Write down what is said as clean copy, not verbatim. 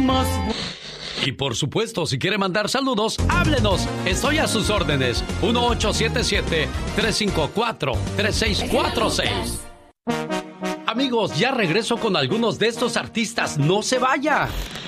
más... Y por supuesto, si quiere mandar saludos, háblenos. Estoy a sus órdenes. 1877-354-3646. Amigos, ya regreso con algunos de estos artistas. ¡No se vaya!